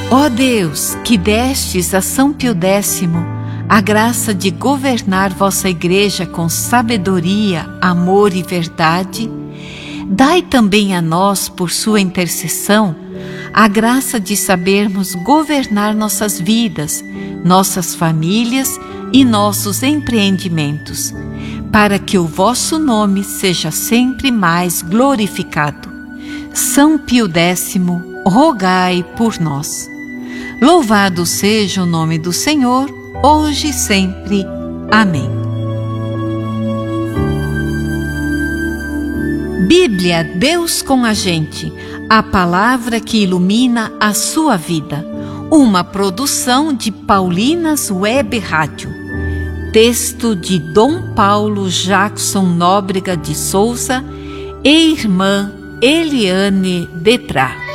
Ó Deus, que destes a São Pio X a graça de governar vossa Igreja com sabedoria, amor e verdade, dai também a nós, por sua intercessão, a graça de sabermos governar nossas vidas, nossas famílias e nossos empreendimentos, para que o vosso nome seja sempre mais glorificado. São Pio X, rogai por nós. Louvado seja o nome do Senhor, hoje e sempre. Amém. Bíblia, Deus com a gente, a palavra que ilumina a sua vida. Uma produção de Paulinas Web Rádio. Texto de Dom Paulo Jackson Nóbrega de Souza e irmã Eliane Detrá.